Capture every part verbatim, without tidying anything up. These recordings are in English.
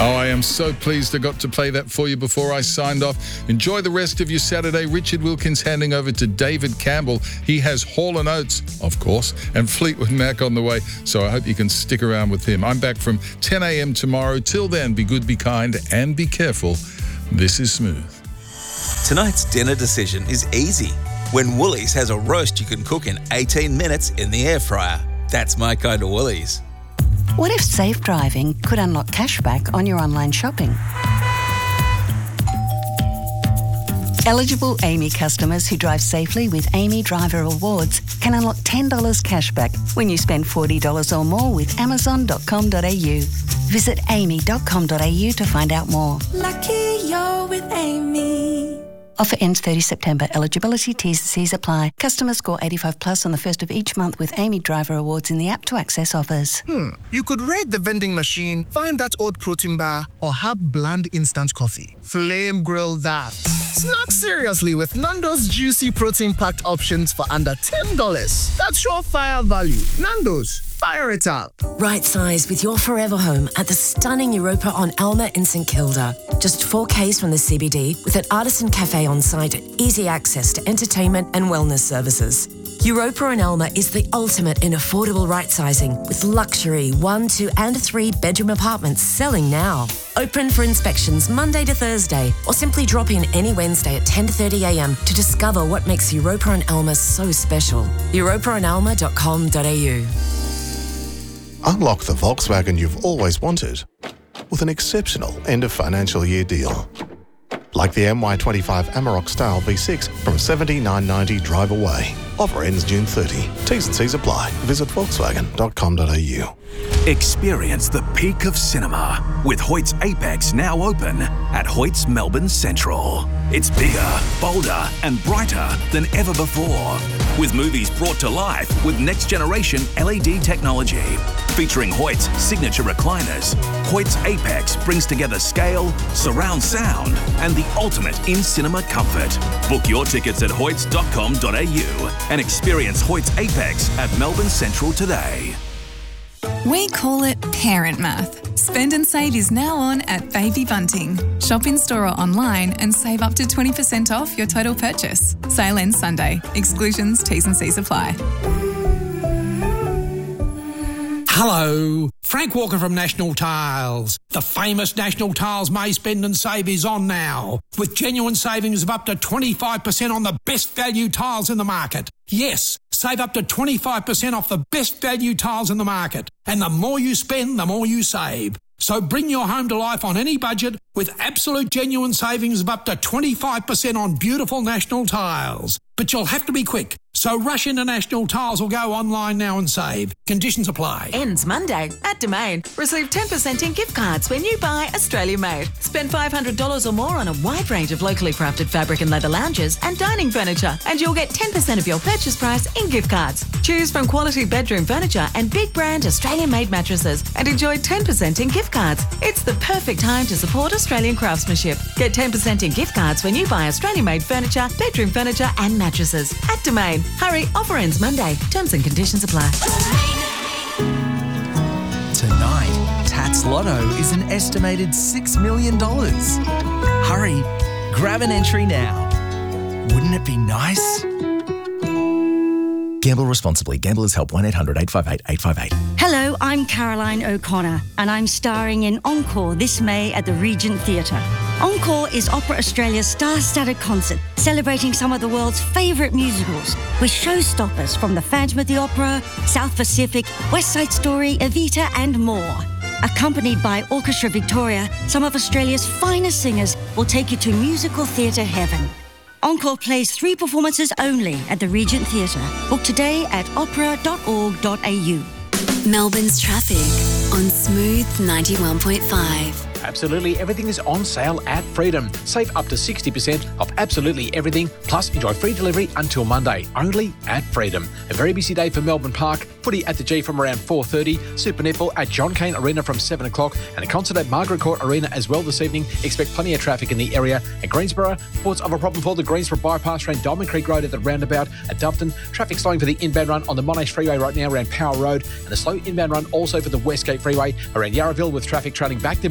Oh, I am so pleased I got to play that for you before I signed off. Enjoy the rest of your Saturday. Richard Wilkins handing over to David Campbell. He has Hall and Oates, of course, and Fleetwood Mac on the way, so I hope you can stick around with him. I'm back from ten a.m. tomorrow. Till then, be good, be kind, and be careful. This is Smooth. Tonight's dinner decision is easy. When Woolies has a roast you can cook in eighteen minutes in the air fryer. That's my kind of Woolies. What if safe driving could unlock cashback on your online shopping? Eligible Amy customers who drive safely with Amy Driver Awards can unlock ten dollars cashback when you spend forty dollars or more with amazon dot com dot a u. Visit amy dot com dot a u to find out more. Lucky you're with Amy. Offer ends thirtieth September. Eligibility, T's and C's apply. Customers score eighty-five plus on the first of each month with Amy Driver Awards in the app to access offers. Hmm. You could raid the vending machine, find that old protein bar, or have bland instant coffee. Flame grill that. Snack seriously with Nando's juicy protein-packed options for under ten dollars. That's surefire value. Nando's. Fire it up. Right size with your forever home at the stunning Europa on Elmer in St Kilda. Just four Ks from the C B D with an artisan cafe on site and easy access to entertainment and wellness services. Europa on Elmer is the ultimate in affordable right sizing with luxury one, two and three bedroom apartments selling now. Open for inspections Monday to Thursday or simply drop in any Wednesday at ten thirty a m to discover what makes Europa on Elmer so special. europa on elmer dot com dot a u. Unlock the Volkswagen you've always wanted with an exceptional end of financial year deal. Like the M Y twenty-five Amarok Style V six from seventy-nine ninety drive away. Offer ends June thirtieth. T's and C's apply. Visit volkswagen dot com dot a u. Experience the peak of cinema with Hoyt's Apex now open at Hoyt's Melbourne Central. It's bigger, bolder and brighter than ever before, with movies brought to life with next-generation L E D technology. Featuring Hoyt's signature recliners, Hoyt's Apex brings together scale, surround sound and the ultimate in-cinema comfort. Book your tickets at hoyts dot com dot a u and experience Hoyt's Apex at Melbourne Central today. We call it parent math. Spend and Save is now on at Baby Bunting. Shop in store or online and save up to twenty percent off your total purchase. Sale ends Sunday. Exclusions, T's and C's apply. Hello, Frank Walker from National Tiles. The famous National Tiles May Spend and Save is on now, with genuine savings of up to twenty-five percent on the best value tiles in the market. Yes, save up to twenty-five percent off the best value tiles in the market. And the more you spend, the more you save. So bring your home to life on any budget with absolute genuine savings of up to twenty-five percent on beautiful National Tiles. But you'll have to be quick. So rush into National Tiles or go online now and save. Conditions apply. Ends Monday at Domain. Receive ten percent in gift cards when you buy Australia Made. Spend five hundred dollars or more on a wide range of locally crafted fabric and leather lounges and dining furniture, and you'll get ten percent of your purchase price in gift cards. Choose from quality bedroom furniture and big brand Australian made mattresses and enjoy ten percent in gift cards. It's the perfect time to support Australian craftsmanship. Get ten percent in gift cards when you buy Australian made furniture, bedroom furniture and mattresses at Domain. Hurry, offer ends Monday. Terms and conditions apply. Tonight, Tats Lotto is an estimated six million dollars. Hurry, grab an entry now. Wouldn't it be nice? Gamble responsibly. Gamblers Help one eight hundred eight five eight eight five eight. Hello, I'm Caroline O'Connor and I'm starring in Encore this May at the Regent Theatre. Encore is Opera Australia's star-studded concert celebrating some of the world's favourite musicals with showstoppers from The Phantom of the Opera, South Pacific, West Side Story, Evita and more. Accompanied by Orchestra Victoria, some of Australia's finest singers will take you to musical theatre heaven. Encore plays three performances only at the Regent Theatre. Book today at opera dot org dot a u. Melbourne's traffic on Smooth ninety-one point five. Absolutely everything is on sale at Freedom. Save up to sixty percent off absolutely everything, plus enjoy free delivery until Monday, only at Freedom. A very busy day for Melbourne Park. Footy at the G from around four thirty, Super Netball at John Cain Arena from seven o'clock, and a concert at Margaret Court Arena as well this evening. Expect plenty of traffic in the area. At Greensborough, reports of a problem for the Greensborough bypass around Diamond Creek Road at the roundabout. At Doveton, traffic slowing for the inbound run on the Monash Freeway right now around Power Road, and a slow inbound run also for the Westgate Freeway around Yarraville with traffic trailing back to Millers Road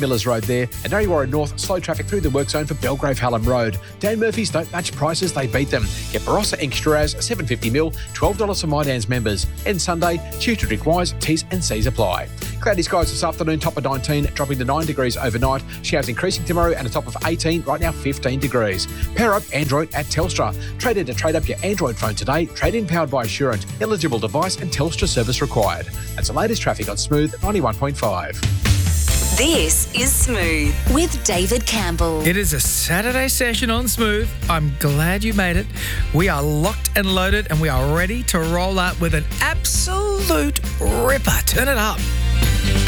located there. And Narrewara North, slow traffic through the work zone for Belgrave Hallam Road. Dan Murphy's don't match prices, they beat them. Get Barossa Extras, seven fifty mil, twelve dollars for MyDan's members. And Sunday, choose to drink wise, T's and C's apply. Cloudy skies this afternoon, top of nineteen, dropping to nine degrees overnight. Showers increasing tomorrow and a top of eighteen, right now fifteen degrees. Power up Android at Telstra. Trade in to trade up your Android phone today. Trade in powered by Assurant. Eligible device and Telstra service required. That's the latest traffic on Smooth ninety-one point five. This is Smooth with David Campbell. It is a Saturday session on Smooth. I'm glad you made it. We are locked and loaded and we are ready to roll out with an absolute ripper. Turn it up.